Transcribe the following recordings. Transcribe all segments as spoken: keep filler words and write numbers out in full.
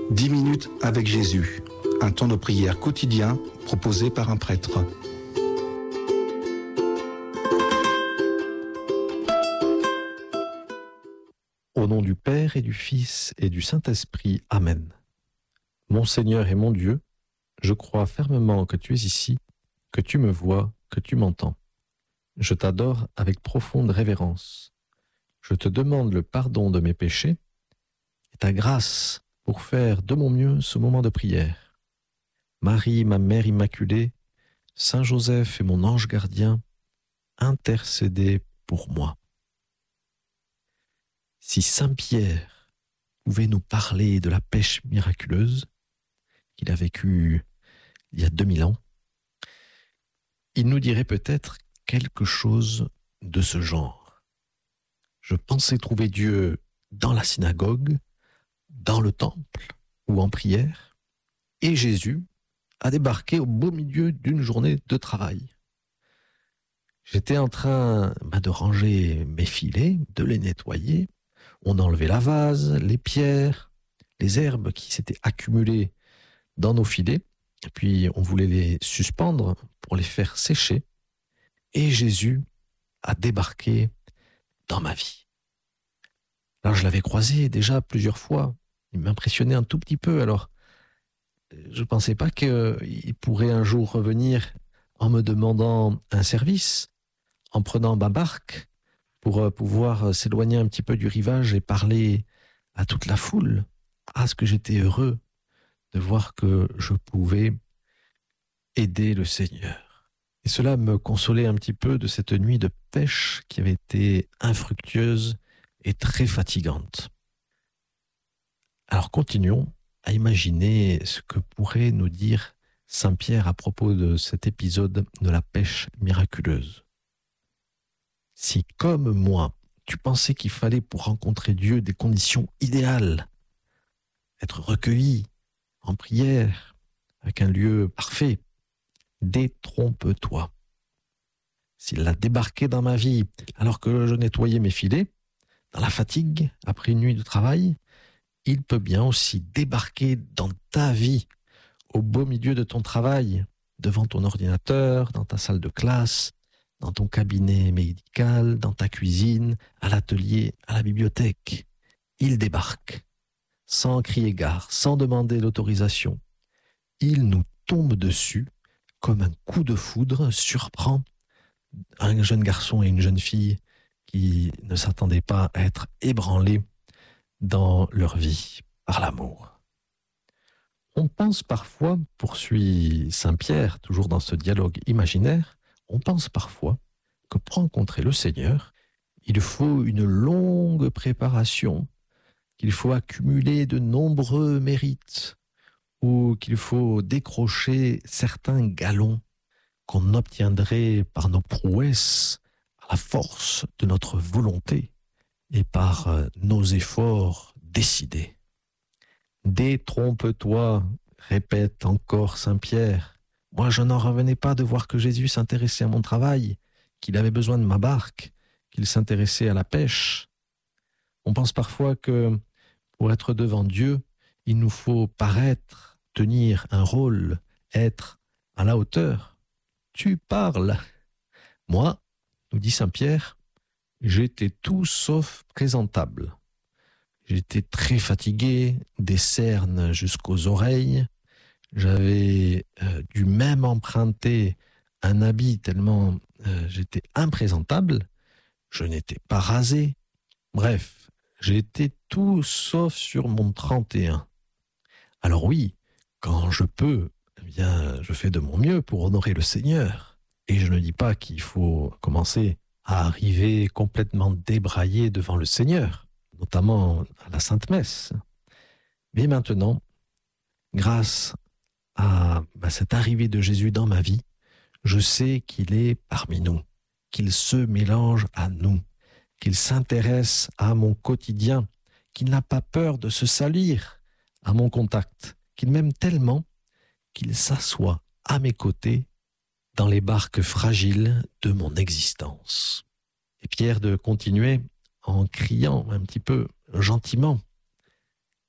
dix minutes avec Jésus, un temps de prière quotidien proposé par un prêtre. Au nom du Père et du Fils et du Saint-Esprit. Amen. Mon Seigneur et mon Dieu, je crois fermement que tu es ici, que tu me vois, que tu m'entends. Je t'adore avec profonde révérence. Je te demande le pardon de mes péchés et ta grâce pour faire de mon mieux ce moment de prière. Marie, ma Mère Immaculée, Saint Joseph et mon ange gardien, intercédez pour moi. Si Saint Pierre pouvait nous parler de la pêche miraculeuse qu'il a vécue il y a deux mille ans, il nous dirait peut-être quelque chose de ce genre. Je pensais trouver Dieu dans la synagogue, dans le temple ou en prière, et Jésus a débarqué au beau milieu d'une journée de travail. J'étais en train bah, de ranger mes filets, de les nettoyer. On enlevait la vase, les pierres, les herbes qui s'étaient accumulées dans nos filets, et puis on voulait les suspendre pour les faire sécher. Et Jésus a débarqué dans ma vie. Alors je l'avais croisé déjà plusieurs fois, il m'impressionnait un tout petit peu, alors je ne pensais pas qu'il pourrait un jour revenir en me demandant un service, en prenant ma barque pour pouvoir s'éloigner un petit peu du rivage et parler à toute la foule. Ah, ce que j'étais heureux de voir que je pouvais aider le Seigneur. Et cela me consolait un petit peu de cette nuit de pêche qui avait été infructueuse et très fatigante. Alors continuons à imaginer ce que pourrait nous dire Saint Pierre à propos de cet épisode de la pêche miraculeuse. Si, comme moi, tu pensais qu'il fallait pour rencontrer Dieu des conditions idéales, être recueilli en prière, avec un lieu parfait, détrompe-toi. S'il a débarqué dans ma vie alors que je nettoyais mes filets, dans la fatigue, après une nuit de travail, il peut bien aussi débarquer dans ta vie, au beau milieu de ton travail, devant ton ordinateur, dans ta salle de classe, dans ton cabinet médical, dans ta cuisine, à l'atelier, à la bibliothèque. Il débarque, sans crier gare, sans demander l'autorisation. Il nous tombe dessus comme un coup de foudre, surprend un jeune garçon et une jeune fille qui ne s'attendaient pas à être ébranlés dans leur vie par l'amour. On pense parfois, poursuit Saint Pierre, toujours dans ce dialogue imaginaire, on pense parfois que pour rencontrer le Seigneur, il faut une longue préparation, qu'il faut accumuler de nombreux mérites, ou qu'il faut décrocher certains galons qu'on obtiendrait par nos prouesses, à la force de notre volonté et par nos efforts décidés. Détrompe-toi, répète encore Saint Pierre. Moi, je n'en revenais pas de voir que Jésus s'intéressait à mon travail, qu'il avait besoin de ma barque, qu'il s'intéressait à la pêche. On pense parfois que pour être devant Dieu, il nous faut paraître, tenir un rôle, être à la hauteur. Tu parles. Moi, nous dit Saint Pierre, j'étais tout sauf présentable. J'étais très fatigué, des cernes jusqu'aux oreilles. J'avais euh, dû même emprunter un habit tellement euh, j'étais imprésentable. Je n'étais pas rasé. Bref, j'étais tout sauf sur mon trente et un. Alors oui, quand je peux, eh bien, je fais de mon mieux pour honorer le Seigneur. Et je ne dis pas qu'il faut commencer à arriver complètement débraillé devant le Seigneur, notamment à la Sainte Messe. Mais maintenant, grâce à bah, cette arrivée de Jésus dans ma vie, je sais qu'il est parmi nous, qu'il se mélange à nous, qu'il s'intéresse à mon quotidien, qu'il n'a pas peur de se salir à mon contact, qu'il m'aime tellement qu'il s'assoit à mes côtés dans les barques fragiles de mon existence. Et Pierre de continuer en criant un petit peu gentiment.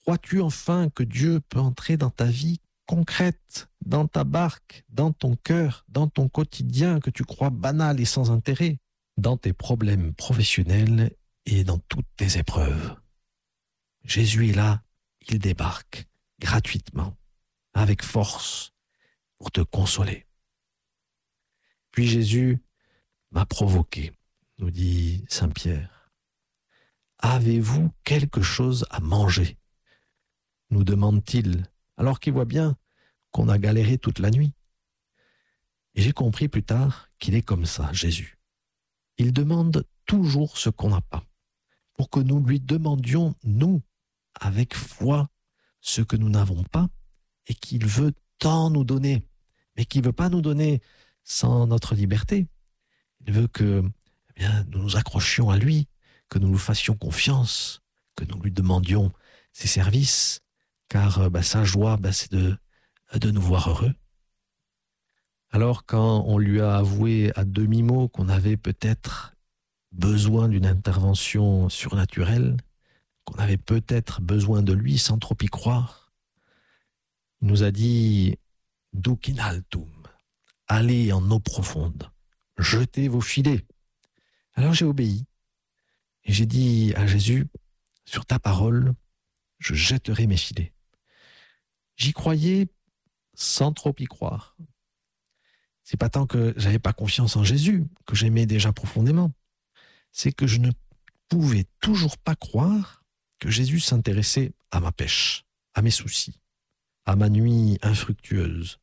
Crois-tu enfin que Dieu peut entrer dans ta vie concrète, dans ta barque, dans ton cœur, dans ton quotidien que tu crois banal et sans intérêt, dans tes problèmes professionnels et dans toutes tes épreuves? Jésus est là, il débarque gratuitement, avec force, pour te consoler. Puis Jésus m'a provoqué, nous dit saint Pierre. Avez-vous quelque chose à manger? Nous demande-t-il, alors qu'il voit bien qu'on a galéré toute la nuit. Et j'ai compris plus tard qu'il est comme ça, Jésus. Il demande toujours ce qu'on n'a pas, pour que nous lui demandions, nous, avec foi, ce que nous n'avons pas et qu'il veut tant nous donner, mais qu'il ne veut pas nous donner sans notre liberté. Il veut que eh bien, nous nous accrochions à lui, que nous nous fassions confiance, que nous lui demandions ses services, car bah, sa joie, bah, c'est de, de nous voir heureux. Alors quand on lui a avoué à demi-mot qu'on avait peut-être besoin d'une intervention surnaturelle, qu'on avait peut-être besoin de lui sans trop y croire, il nous a dit « Duc in altum », allez en eau profonde, jetez vos filets. Alors j'ai obéi et j'ai dit à Jésus, sur ta parole, je jetterai mes filets. J'y croyais sans trop y croire. C'est pas tant que j'avais pas confiance en Jésus, que j'aimais déjà profondément. C'est que je ne pouvais toujours pas croire que Jésus s'intéressait à ma pêche, à mes soucis, à ma nuit infructueuse.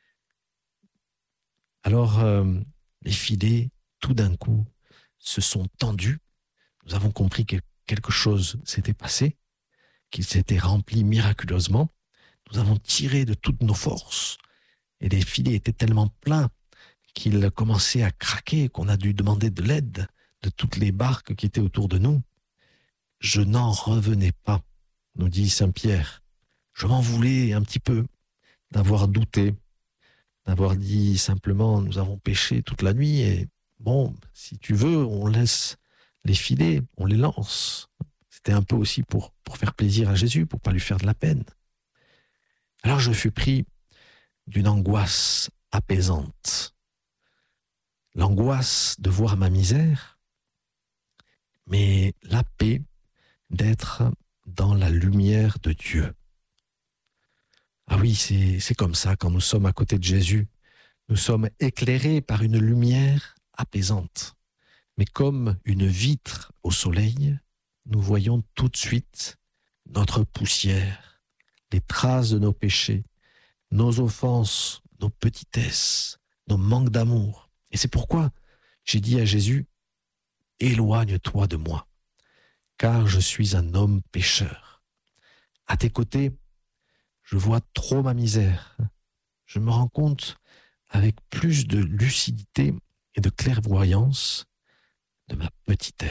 Alors, euh, les filets, tout d'un coup, se sont tendus. Nous avons compris que quelque chose s'était passé, qu'il s'était rempli miraculeusement. Nous avons tiré de toutes nos forces et les filets étaient tellement pleins qu'ils commençaient à craquer, qu'on a dû demander de l'aide de toutes les barques qui étaient autour de nous. Je n'en revenais pas, nous dit saint Pierre. Je m'en voulais un petit peu d'avoir douté, d'avoir dit simplement nous avons pêché toute la nuit et bon, si tu veux, on laisse les filets, on les lance. C'était un peu aussi pour, pour faire plaisir à Jésus, pour pas lui faire de la peine. Alors je fus pris d'une angoisse apaisante. L'angoisse de voir ma misère, mais la paix d'être dans la lumière de Dieu. Ah oui, c'est, c'est comme ça quand nous sommes à côté de Jésus. Nous sommes éclairés par une lumière apaisante. Mais comme une vitre au soleil, nous voyons tout de suite notre poussière, les traces de nos péchés, nos offenses, nos petitesses, nos manques d'amour. Et c'est pourquoi j'ai dit à Jésus, « Éloigne-toi de moi, car je suis un homme pécheur. À tes côtés, je vois trop ma misère. Je me rends compte avec plus de lucidité et de clairvoyance de ma petitesse. »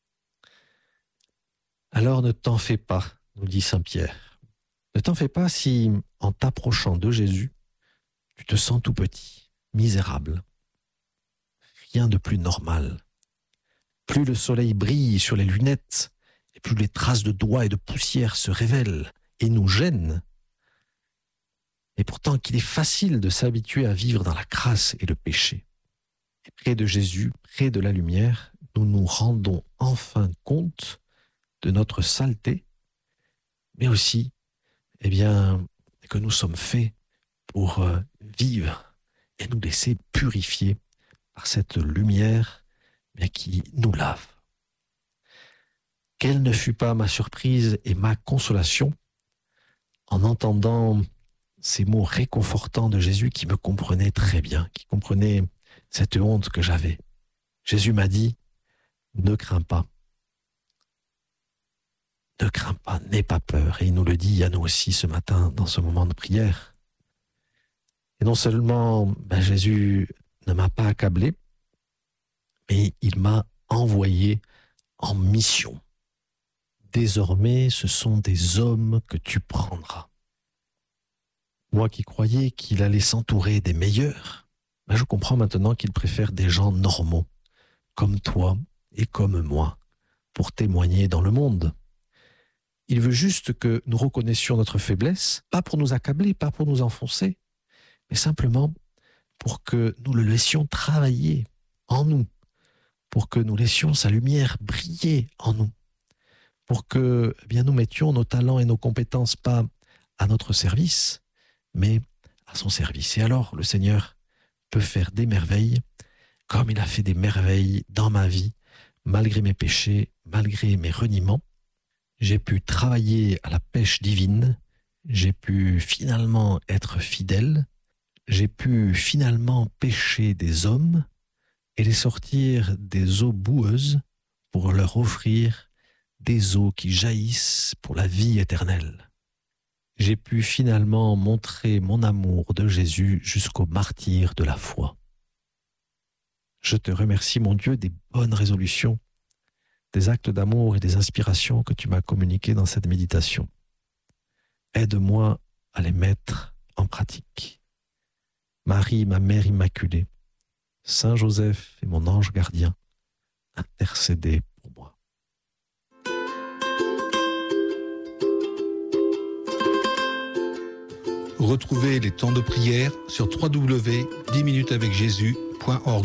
Alors ne t'en fais pas, nous dit saint Pierre. Ne t'en fais pas si, en t'approchant de Jésus, tu te sens tout petit, misérable. Rien de plus normal. Plus le soleil brille sur les lunettes, et plus les traces de doigts et de poussière se révèlent et nous gênent. Et pourtant qu'il est facile de s'habituer à vivre dans la crasse et le péché. Et près de Jésus, près de la lumière, nous nous rendons enfin compte de notre saleté, mais aussi eh bien, que nous sommes faits pour vivre et nous laisser purifier par cette lumière bien, qui nous lave. Quelle ne fut pas ma surprise et ma consolation en entendant ces mots réconfortants de Jésus qui me comprenait très bien, qui comprenait cette honte que j'avais. Jésus m'a dit, ne crains pas. Ne crains pas, n'aie pas peur. Et il nous le dit à nous aussi ce matin dans ce moment de prière. Et non seulement ben, Jésus ne m'a pas accablé, mais il m'a envoyé en mission. Désormais, ce sont des hommes que tu prendras. Moi qui croyais qu'il allait s'entourer des meilleurs, ben, je comprends maintenant qu'il préfère des gens normaux, comme toi et comme moi, pour témoigner dans le monde. Il veut juste que nous reconnaissions notre faiblesse, pas pour nous accabler, pas pour nous enfoncer, mais simplement pour que nous le laissions travailler en nous, pour que nous laissions sa lumière briller en nous, pour que eh bien, nous mettions nos talents et nos compétences pas à notre service, mais à son service. Et alors, le Seigneur peut faire des merveilles, comme il a fait des merveilles dans ma vie, malgré mes péchés, malgré mes reniements. J'ai pu travailler à la pêche divine, j'ai pu finalement être fidèle, j'ai pu finalement pêcher des hommes et les sortir des eaux boueuses pour leur offrir des eaux qui jaillissent pour la vie éternelle. J'ai pu finalement montrer mon amour de Jésus jusqu'au martyre de la foi. Je te remercie, mon Dieu, des bonnes résolutions, des actes d'amour et des inspirations que tu m'as communiquées dans cette méditation. Aide-moi à les mettre en pratique. Marie, ma mère immaculée, Saint Joseph et mon ange gardien, intercédez pour moi. Retrouvez les temps de prière sur w w w point dix minutes avec jésus point org.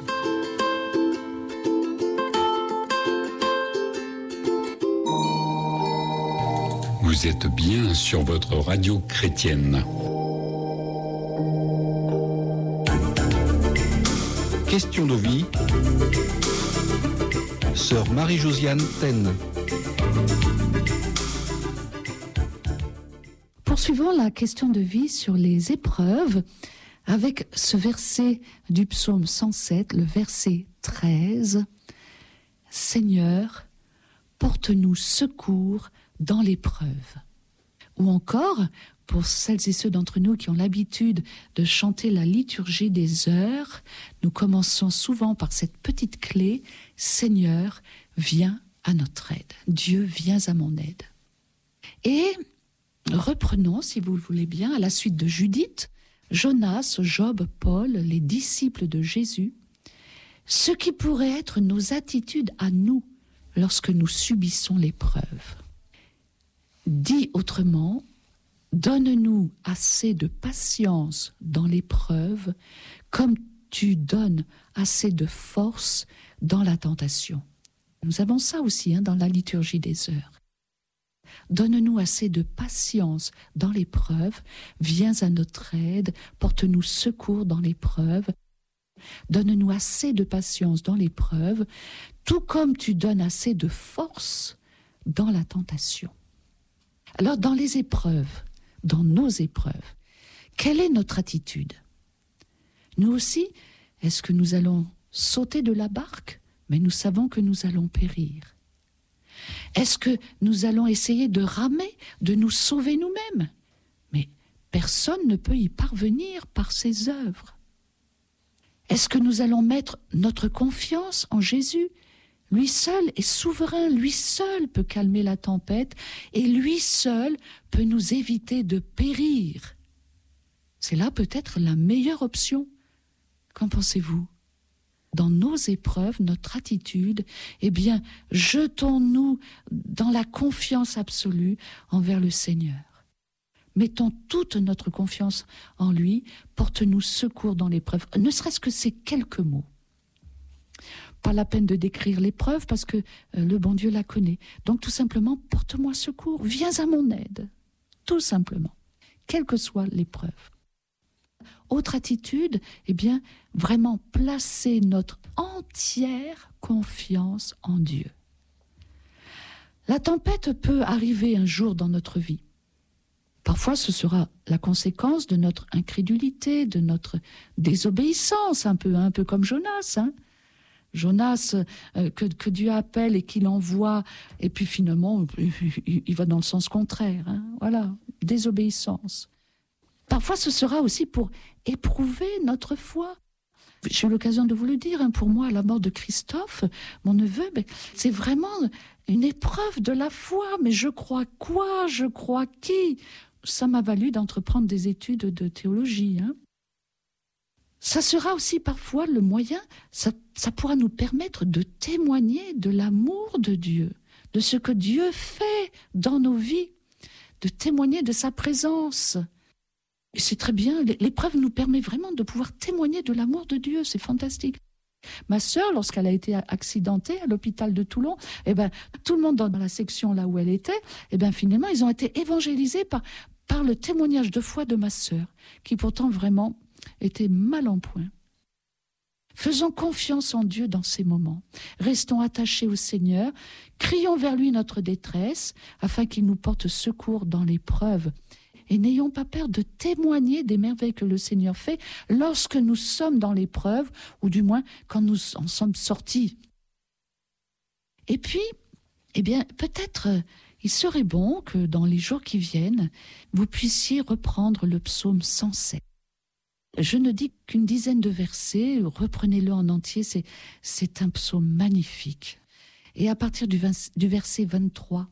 Vous êtes bien sur votre radio chrétienne. Question de vie. Sœur Marie-Josiane Taine. Poursuivons la question de vie sur les épreuves avec ce verset du psaume cent sept, le verset treize. Seigneur, porte-nous secours dans l'épreuve. Ou encore, pour celles et ceux d'entre nous qui ont l'habitude de chanter la liturgie des heures, nous commençons souvent par cette petite clé, Seigneur, viens à notre aide. Dieu, viens à mon aide. Et reprenons, si vous le voulez bien, à la suite de Judith, Jonas, Job, Paul, les disciples de Jésus, ce qui pourrait être nos attitudes à nous lorsque nous subissons l'épreuve. Dit autrement, donne-nous assez de patience dans l'épreuve, comme tu donnes assez de force dans la tentation. Nous avons ça aussi hein, dans la liturgie des heures. Donne-nous assez de patience dans l'épreuve, viens à notre aide, porte-nous secours dans l'épreuve. Donne-nous assez de patience dans l'épreuve, tout comme tu donnes assez de force dans la tentation. Alors, dans les épreuves, dans nos épreuves, quelle est notre attitude? Nous aussi, est-ce que nous allons sauter de la barque, mais nous savons que nous allons périr? Est-ce que nous allons essayer de ramer, de nous sauver nous-mêmes? Mais personne ne peut y parvenir par ses œuvres. Est-ce que nous allons mettre notre confiance en Jésus? Lui seul est souverain, lui seul peut calmer la tempête et lui seul peut nous éviter de périr. C'est là peut-être la meilleure option. Qu'en pensez-vous? Dans nos épreuves, notre attitude, eh bien, jetons-nous dans la confiance absolue envers le Seigneur. Mettons toute notre confiance en lui, porte-nous secours dans l'épreuve, ne serait-ce que ces quelques mots. Pas la peine de décrire l'épreuve parce que euh, le bon Dieu la connaît. Donc tout simplement, porte-moi secours, viens à mon aide. Tout simplement, quelle que soit l'épreuve. Autre attitude, eh bien, vraiment placer notre entière confiance en Dieu. La tempête peut arriver un jour dans notre vie. Parfois, ce sera la conséquence de notre incrédulité, de notre désobéissance, un peu, un peu comme Jonas, hein. Jonas, euh, que, que Dieu appelle et qu'il envoie, et puis finalement, il, il va dans le sens contraire. Hein. Voilà, désobéissance. Parfois, ce sera aussi pour éprouver notre foi. J'ai eu l'occasion de vous le dire, hein, pour moi, la mort de Christophe, mon neveu, ben, c'est vraiment une épreuve de la foi. Mais je crois quoi? Je crois qui? Ça m'a valu d'entreprendre des études de théologie, hein. Ça sera aussi parfois le moyen, ça, ça pourra nous permettre de témoigner de l'amour de Dieu, de ce que Dieu fait dans nos vies, de témoigner de sa présence. Et c'est très bien, l'épreuve nous permet vraiment de pouvoir témoigner de l'amour de Dieu, c'est fantastique. Ma sœur, lorsqu'elle a été accidentée à l'hôpital de Toulon, eh ben, tout le monde dans la section là où elle était, eh ben, finalement, ils ont été évangélisés par, par le témoignage de foi de ma sœur, qui pourtant vraiment était mal en point. Faisons confiance en Dieu dans ces moments. Restons attachés au Seigneur, crions vers lui notre détresse, afin qu'il nous porte secours dans l'épreuve. Et n'ayons pas peur de témoigner des merveilles que le Seigneur fait lorsque nous sommes dans l'épreuve, ou du moins quand nous en sommes sortis. Et puis, eh bien, peut-être euh, il serait bon que dans les jours qui viennent, vous puissiez reprendre le psaume cent sept. Je ne dis qu'une dizaine de versets, reprenez-le en entier, c'est, c'est un psaume magnifique. Et à partir du, vingt, du verset vingt-trois,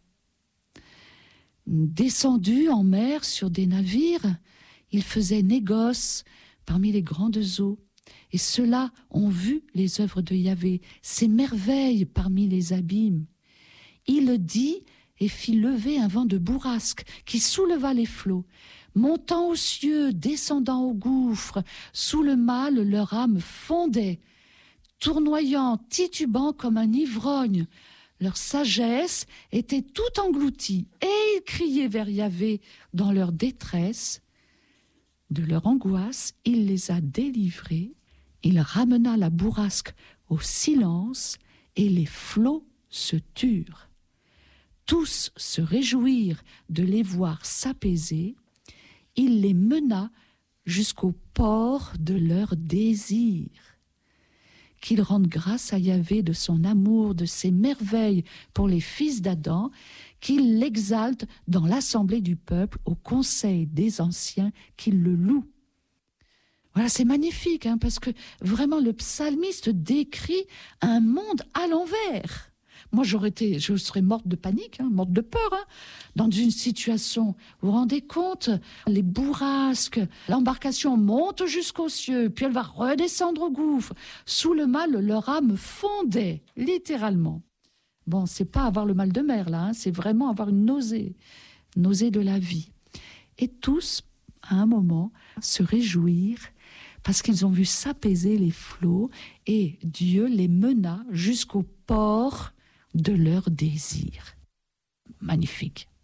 descendu en mer sur des navires, il faisait négoce parmi les grandes eaux. Et ceux-là ont vu les œuvres de Yahvé, ses merveilles parmi les abîmes. Il dit et fit lever un vent de bourrasque qui souleva les flots. Montant aux cieux, descendant au gouffre, sous le mal leur âme fondait, tournoyant, titubant comme un ivrogne. Leur sagesse était tout engloutie, et ils criaient vers Yahvé dans leur détresse. De leur angoisse, il les a délivrés. Il ramena la bourrasque au silence, et les flots se turent. Tous se réjouirent de les voir s'apaiser. Il les mena jusqu'au port de leur désir. Qu'il rende grâce à Yahvé de son amour, de ses merveilles pour les fils d'Adam, qu'il l'exalte dans l'assemblée du peuple, au conseil des anciens, qu'il le loue. Voilà, c'est magnifique, hein, parce que vraiment le psalmiste décrit un monde à l'envers. Moi, j'aurais été, je serais morte de panique, hein, morte de peur, hein, dans une situation, vous vous rendez compte, les bourrasques, l'embarcation monte jusqu'aux cieux, puis elle va redescendre au gouffre. Sous le mal, leur âme fondait, littéralement. Bon, c'est pas avoir le mal de mer, là, hein, c'est vraiment avoir une nausée, nausée de la vie. Et tous, à un moment, se réjouir parce qu'ils ont vu s'apaiser les flots et Dieu les mena jusqu'au port de leur désir. Magnifique.